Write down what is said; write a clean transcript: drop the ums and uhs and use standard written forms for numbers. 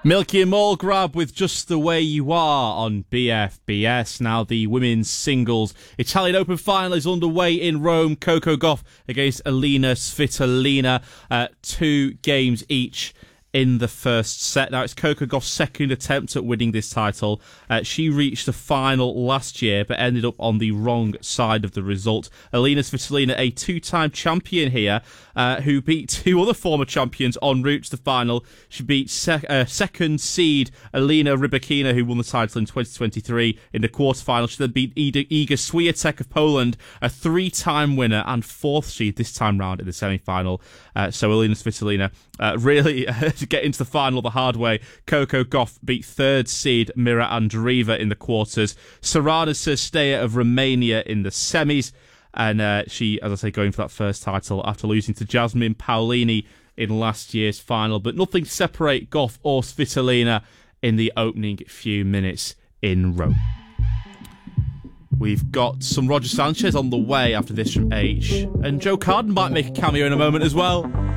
Milky and Mole grab with Just the Way You Are on BFBS. Now the women's singles Italian Open final is underway in Rome. Coco Gauff against Alina Svitolina. 2 games each in the first set. Now, it's Coco Gauff's second attempt at winning this title. She reached the final last year, but ended up on the wrong side of the result. Alina Svitolina, a 2-time champion here, who beat 2 other former champions en route to the final. She beat second seed Alina Rybakina, who won the title in 2023 in the quarterfinal. She then beat Iga Swiatek of Poland, a 3-time winner and 4th seed this time round in the semi-final. So Alina Svitolina really to get into the final the hard way. Coco Gauff beat 3rd seed Mira Andreeva in the quarters. Sorana Cîrstea of Romania in the semis. And she, as I say, going for that first title after losing to Jasmine Paolini in last year's final. But nothing to separate Gauff or Svitolina in the opening few minutes in Rome. We've got some Roger Sanchez on the way after this from H. And Joe Carden might make a cameo in a moment as well.